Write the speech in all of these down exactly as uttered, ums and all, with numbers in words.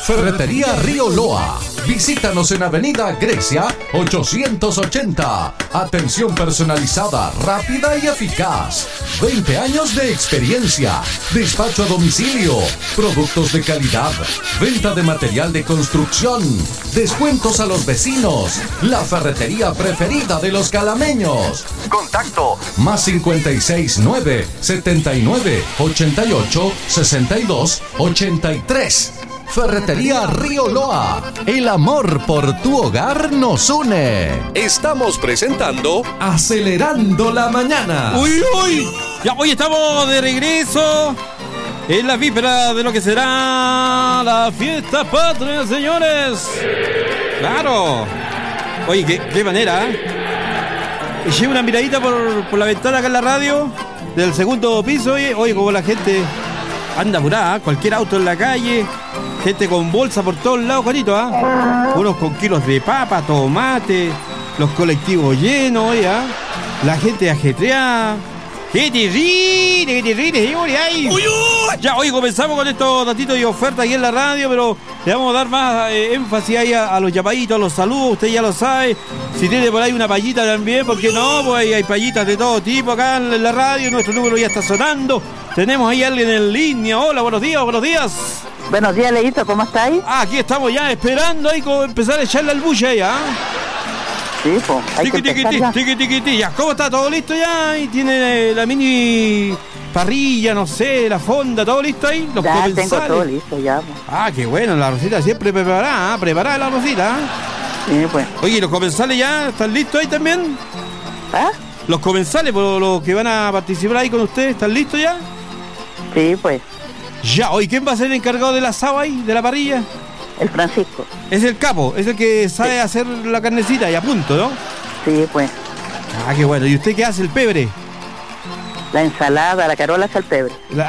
Ferretería Río Loa. Visítanos en Avenida Grecia ochocientos ochenta. Atención personalizada, rápida y eficaz. veinte años de experiencia. Despacho a domicilio. Productos de calidad. Venta de material de construcción. Descuentos a los vecinos. La ferretería preferida de los calameños. Contacto más cincuenta y seis nueve setenta y nueve ochenta y ocho sesenta y dos ochenta y tres. Ferretería Río Loa. El amor por tu hogar nos une. Estamos presentando Acelerando la Mañana. Uy, uy. Ya, hoy estamos de regreso en la víspera de lo que será la fiesta patria, señores. Claro. Oye, qué, qué manera, ¿eh? Llevo una miradita por, por la ventana acá en la radio del segundo piso. Oye, oye, como la gente anda apurada, ¿eh? Cualquier auto en la calle. Gente con bolsa por todos lados, Juanito, ¿ah? ¿eh? Unos con kilos de papa, tomate, los colectivos llenos, ¿ya? ¿eh? La gente ajetreada. ¡Qué terrible, qué terrible, señores! ¡Ay! ¡Uy, uy! Ya, hoy comenzamos con estos datitos y ofertas aquí en la radio, pero le vamos a dar más eh, énfasis ahí a, a los llamaditos, a los saludos, usted ya lo sabe. Si tiene por ahí una payita también, ¿por qué no? Pues hay, hay payitas de todo tipo acá en la radio, nuestro número ya está sonando. Tenemos ahí a alguien en línea. Hola, buenos días, buenos días. Buenos días, Leito, ¿cómo estáis? Ah, aquí estamos ya esperando ahí como empezar a echarle al buche ahí, ¿ah? Sí, pues, hay que empezar ya. Tiqui, tiqui, tiqui, ya. ¿Cómo está? ¿Todo listo ya? Y tiene la mini parrilla, no sé, la fonda, ¿todo listo ahí? Los ya comensales. Tengo todo listo ya. Pues. Ah, qué bueno, la Rosita siempre preparada, ¿ah? Preparada la Rosita. Sí, pues. Oye, ¿los comensales ya están listos ahí también? ¿Ah? ¿Los comensales, por los que van a participar ahí con ustedes, están listos ya? Sí, pues. Ya, oye, ¿quién va a ser el encargado del asado ahí, de la parrilla? El Francisco. Es el capo, es el que sabe sí. hacer la carnecita y a punto, ¿no? Sí, pues. Ah, qué bueno. ¿Y usted qué hace, el pebre? La ensalada, la carola es el pebre. La...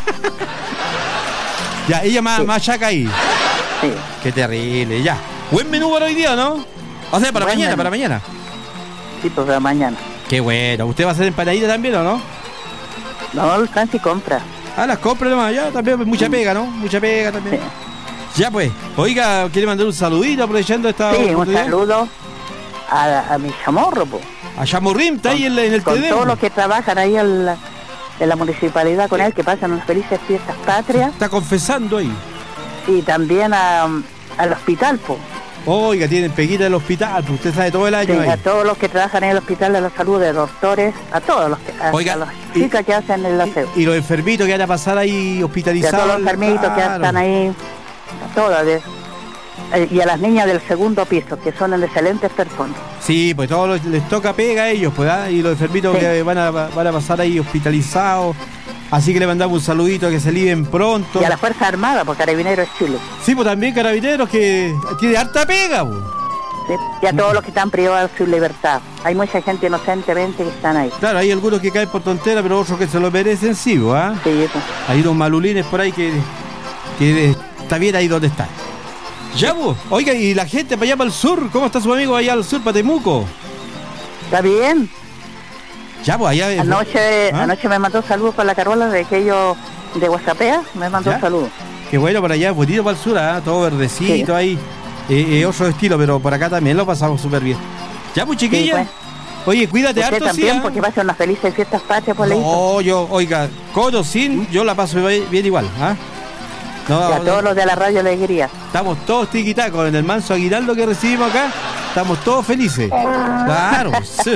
ya, ella más, sí. más chaca ahí. Sí. Qué terrible, ya. Buen menú para hoy día, ¿no? O sea, para Buen mañana, menú. para mañana. Sí, pues para mañana. Qué bueno. ¿Usted va a hacer empanadita también o no? No, el Francis compra. Ah, las compras nomás, ya, también mucha pega, ¿no? Mucha pega también. Sí. Ya pues, oiga, ¿quiere mandar un saludito aprovechando esta Sí, un saludo a, a mi chamorro, po. A Chamorrín, está ahí en, en el Con T D. todos los que trabajan ahí en la, en la municipalidad con él, que pasan unas felices fiestas patrias. Está confesando ahí. Y también a, al hospital, po. Oiga, tienen peguita del hospital, pues usted sabe todo el año sí, ahí. A todos los que trabajan en el hospital de la salud, de doctores, a todos los que, a, Oiga, a las chicas y, que hacen el aseo. Y, y los enfermitos que van a pasar ahí hospitalizados. Y a todos los enfermitos claro. que están ahí, a todas. De, y a las niñas del segundo piso, que son excelentes personas. Sí, pues todos les toca pega a ellos, pues, ¿ah? Y los enfermitos sí. que van a, van a pasar ahí hospitalizados. Así que le mandamos un saludito, que se liberen pronto. Y a la Fuerza Armada, porque Carabineros es Chile. Sí, pues también Carabineros, que tiene harta pega, pues. Sí, y a todos los que están privados de su libertad. Hay mucha gente inocentemente que están ahí. Claro, hay algunos que caen por tontera, pero otros que se lo merecen, sí, ¿ah? Sí, pues. Hay unos malulines por ahí que, que está bien ahí donde está. Ya, pues. Oiga, y la gente para allá para el sur, ¿cómo está su amigo allá al sur, para Temuco? Está bien. Ya, pues allá... Anoche, ¿ah? anoche me mandó saludos para la Carola de aquellos de Guasapea, me mandó ¿Ya? saludos. Qué bueno para allá, bonito para el sur, ¿ah? Todo verdecito sí. ahí. Eh, eh, otro estilo, pero por acá también lo pasamos súper bien. Ya, pues, chiquilla. Sí, pues. Oye, cuídate harto, también, sí, ¿eh? Porque pasan unas felices fiestas patrias por la isla. No, yo, oiga, con o sin, ¿Mm? yo la paso bien igual, ¿ah? No, a no, todos los de la radio alegría. Estamos todos tiquitacos en el manso aguinaldo que recibimos acá. Estamos todos felices. Claro, sí.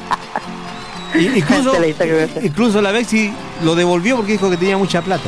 Incluso, incluso la Bexi lo devolvió porque dijo que tenía mucha plata.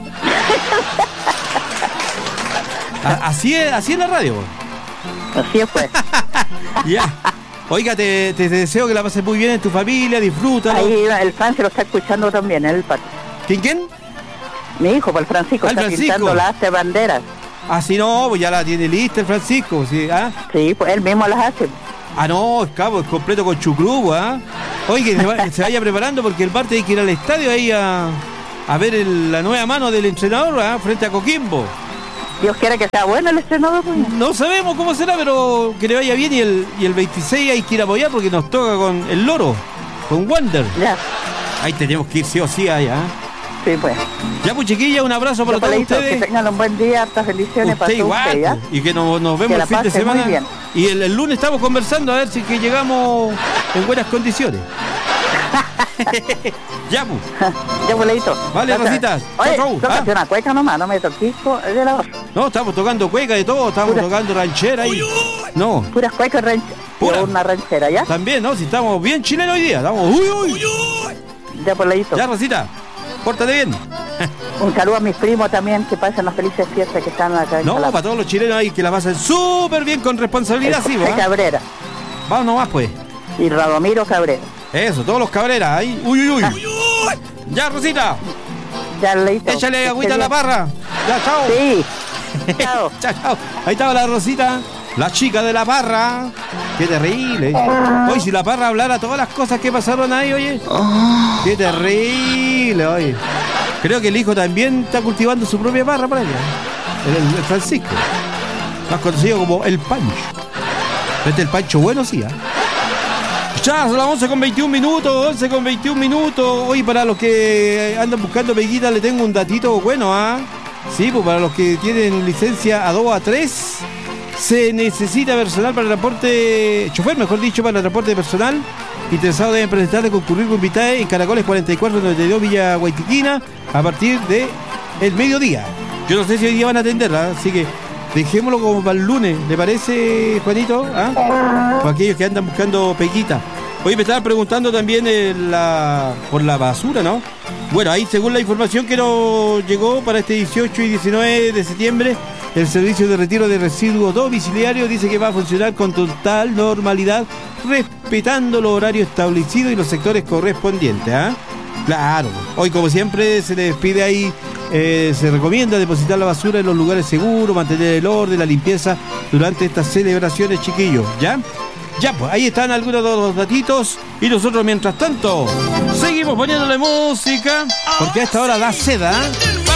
Así es, así es la radio. Así es, pues. Ya. Oiga, te, te, te deseo que la pases muy bien en tu familia, disfruta. Ahí el Francisco lo está escuchando también en el patio. ¿Quién, quién? Mi hijo, pues el Francisco, ¿Ah, el está Francisco? pintando las hace banderas. Ah, sí, no, pues ya la tiene lista el Francisco, ¿sí? ¿Ah? Sí, pues él mismo las hace. Ah, no, cabo, es completo con chucrubo, ¿ah? ¿eh? Oye, que se, va, se vaya preparando porque el martes hay que ir al estadio ahí a, a ver el, la nueva mano del entrenador, ¿eh? Frente a Coquimbo. Dios quiera que sea bueno el entrenador, pues. No sabemos cómo será, pero que le vaya bien y el, y el veintiséis hay que ir a apoyar porque nos toca con el Loro, con Wander. Ya. Ahí tenemos que ir sí o sí allá. ¿eh? Sí, pues. Ya, pues, chiquilla, un abrazo para Yo, todos Pablito, ustedes. que tengan un buen día, hartas bendiciones para Usted todos igual, ustedes, ¿ya? pues, y que nos, nos vemos Que el fin la de pasen muy semana. bien. Y el, el lunes estamos conversando a ver si que llegamos en buenas condiciones. Ya, pues. Ya, boleito. Vale, Rositas. Oye, Chau, chau. tócate Ah. una cueca nomás, no me toquís de la voz. No, estamos tocando cueca de todo, estamos Pura. tocando ranchera y. No, Puras cuecas rancheras. Pura. Una ranchera, ¿ya? también, ¿no? Si estamos bien chilenos hoy día. Estamos. Uy, uy. Ya, boleito. Ya, Rosita. Pórtate bien. Un saludo a mis primos también, que pasen las felices fiestas que están acá en No, Calama. para todos los chilenos ahí que la pasen súper bien con responsabilidad, El sí, José ¿va? Cabrera Vamos nomás, pues. y Radomiro Cabrera. Eso, todos los cabreras ahí. Uy, uy, uy. Ya, Rosita. Ya, leíto. Échale Que agüita a esté la parra. Ya, chao. bien. Sí. Chao. Chao, chao. Ahí estaba la Rosita, la chica de la parra. Qué terrible. Hoy si la parra hablara todas las cosas que pasaron ahí, oye. Qué terrible, oye. Creo que el hijo también está cultivando su propia parra por allá. El, el- el Francisco. Más conocido como el Pancho. Este es el Pancho bueno, sí, ¿ah? Ya, son las once con veintiún minutos, once con veintiún minutos. Hoy para los que andan buscando peguitas le tengo un datito bueno, ¿ah? Sí, pues para los que tienen licencia A dos, A tres, se necesita personal para el transporte, chofer mejor dicho, para el transporte personal. Interesados deben presentar de concurrir con Vitae en Caracoles cuarenta y cuatro noventa y dos Villa Guaytiquina a partir de el mediodía. Yo no sé si hoy día van a atenderla, así que dejémoslo como para el lunes, ¿le parece, Juanito? ¿Ah? Para aquellos que andan buscando peguita. Hoy me estaban preguntando también eh, la, por la basura, ¿no? Bueno, ahí según la información que nos llegó para este dieciocho y diecinueve de septiembre, el servicio de retiro de residuos domiciliario dice que va a funcionar con total normalidad, respetando los horarios establecidos y los sectores correspondientes, ¿ah? Claro, hoy como siempre se les pide ahí, eh, se recomienda depositar la basura en los lugares seguros, mantener el orden, la limpieza durante estas celebraciones, chiquillos, ¿ya? Ya, pues ahí están algunos de los datitos y nosotros mientras tanto seguimos poniéndole música porque a esta hora da seda, ¿eh?